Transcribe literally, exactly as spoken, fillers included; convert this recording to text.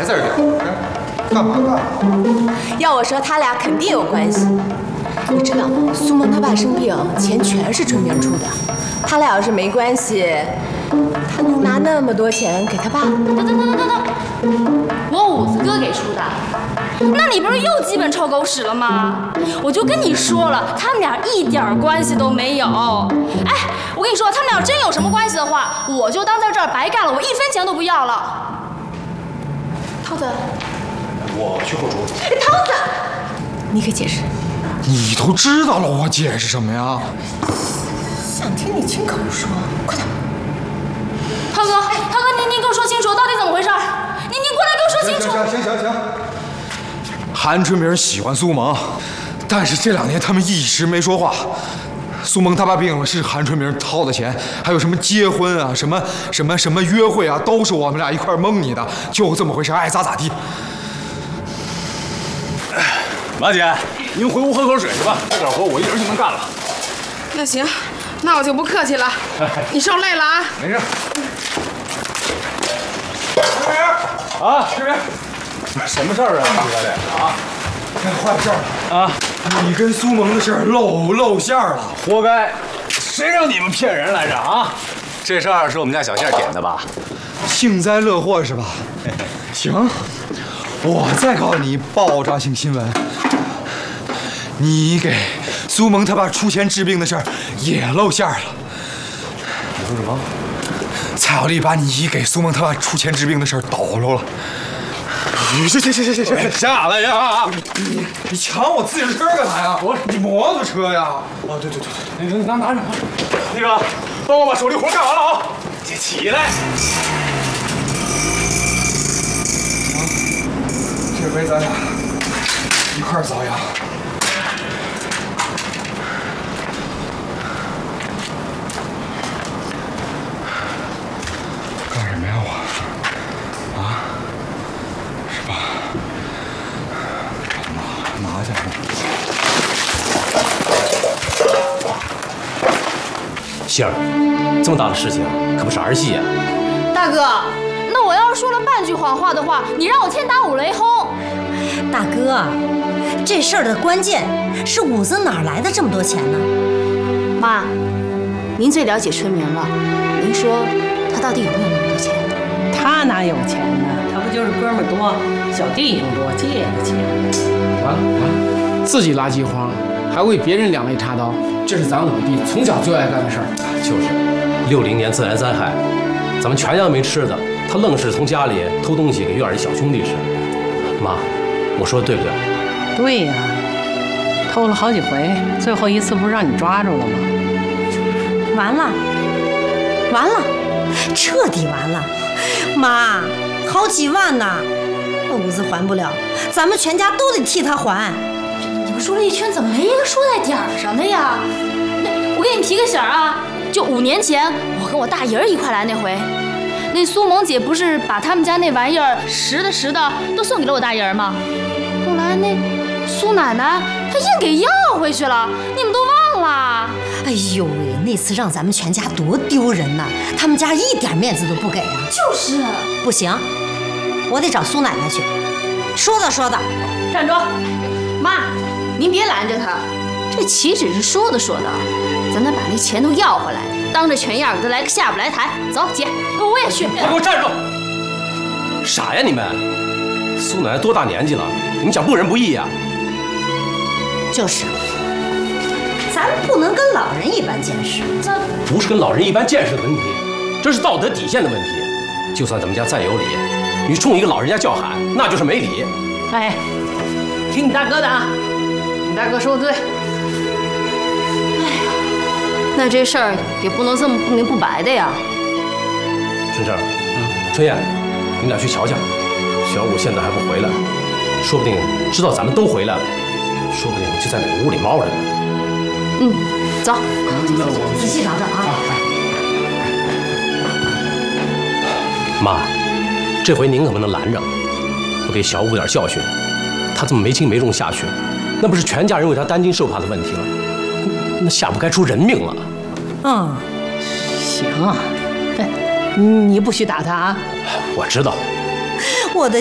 还在这儿干嘛干嘛？ 要我说，他俩肯定有关系。你知道吗？苏萌他爸生病，钱全是春明出的。他俩要是没关系，他能拿那么多钱给他爸？ 等等等等等等，我五子哥给出的。那你不是又基本臭狗屎了吗？我就跟你说了，他们俩一点关系都没有。哎，我跟你说，他们俩真有什么关系的话，我就当在这儿白干了，我一分钱都不要了。涛子， 我去后厨。 涛子，你给解释。 你都知道了，我解释什么呀？ 想听你亲口说，快点。 涛哥，涛哥，您您给我说清楚，到底怎么回事？您您过来给我说清楚。 行行行行行。韩春明喜欢苏萌，但是这两年他们一直没说话。苏萌他爸病了，是韩春明掏的钱，还有什么结婚啊，什么什么什么约会啊，都是我们俩一块蒙你的，就这么回事，爱咋咋地。 马姐，您回屋喝口水去吧，这点活我一人就能干了。 那行，那我就不客气了，你受累了啊。 没事。春明啊， 春明， 什么事儿啊，朱小姐啊？ 坏事儿啊！你跟苏萌的事儿露露馅儿了， 活该！谁让你们骗人来着啊？这事儿是我们家小倩点的吧？ 幸灾乐祸是吧？行，我再告诉你爆炸性新闻。你给苏萌他爸出钱治病的事儿也露馅了。 你说什么？ 蔡小丽把你姨给苏萌他爸出钱治病的事儿抖搂了。行行行行行行， 下来呀！ 你你抢我自行车干嘛呀？我你摩托车呀！ 哦，对对对对，你拿拿着。那个，帮我把手里活干完了啊！起起来。 这回咱俩一块儿遭殃。干什么呀我？啊？是吧？拿拿下来。 杏儿，这么大的事情可不是儿戏呀！ 大哥，那我要是说了半句谎话的话，你让我天打五雷轰。 大哥，这事儿的关键是五子哪来的这么多钱呢？ 妈，您最了解春明了，您说他到底有没有那么多钱？ 他哪有钱呢？他不就是哥们儿多，小弟兄多，借的钱。 完了完了，自己拉饥荒，还为别人两肋插刀，这是咱五弟从小最爱干的事儿。 就是，六零年自然灾害，咱们全家没吃的，他愣是从家里偷东西给院里小兄弟吃。妈，我说的对不对？ 对呀，偷了好几回，最后一次不是让你抓住了吗？ 完了，完了，彻底完了！妈，好几万呢，那五子还不了，咱们全家都得替他还。 你们说了一圈，怎么没一个说在点儿上的呀？那我给你提个醒啊，就五年前我跟我大姨儿一块来那回，那苏萌姐不是把他们家那玩意儿拾的拾的都送给了我大姨儿吗？后来那苏奶奶她硬给要回去了，你们都忘了？ 哎呦喂，那次让咱们全家多丢人呐！他们家一点面子都不给啊！ 就是， 不行，我得找苏奶奶去说道说道。 站住！妈，您别拦着他，这岂止是说的说的，咱得把那钱都要回来，当着全院给他来个下不来台。走，姐，我也去。 你给我站住！傻呀你们！苏奶奶多大年纪了？你们讲不仁不义呀？ 就是，咱不能跟老人一般见识。 这不是跟老人一般见识的问题，这是道德底线的问题。就算咱们家再有理，你冲一个老人家叫喊，那就是没理。 哎，听你大哥的啊，你大哥说的对。 哎呀，那这事儿也不能这么不明不白的呀。 春生，嗯，春燕，你们俩去瞧瞧，小五现在还不回来，说不定知道咱们都回来了，说不定就在哪个屋里猫着呢。 嗯，走， 那我仔细找找啊。 妈，这回您可不能拦着，不给小五点教训，他这么没轻没重下去，那不是全家人为他担惊受怕的问题了，那下不该出人命了。 嗯，行，你不许打他啊！ 我知道，